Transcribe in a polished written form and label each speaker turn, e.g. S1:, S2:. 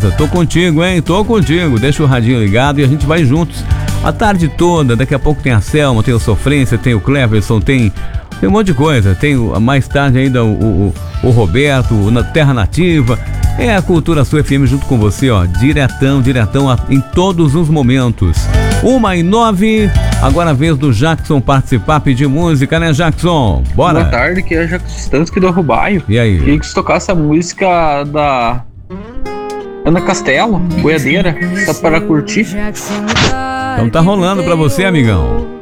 S1: casa. Tô contigo, hein? Tô contigo. Deixa o radinho ligado e a gente vai juntos a tarde toda. Daqui a pouco tem a Selma, tem o Sofrência, tem o Cleverson, tem um monte de coisa. Tem mais tarde ainda o Roberto, na Terra Nativa. É a Cultura Sul FM junto com você, ó. Diretão em todos os momentos. 1h09. Agora a vez do Jackson participar, pedir música, né, Jackson? Bora!
S2: Boa tarde, que é Jackson Stansky do Arrubaio.
S1: E aí?
S2: Queria que você tocasse a música da Ana Castelo, Boiadeira, só para curtir.
S1: Então tá rolando pra você, amigão.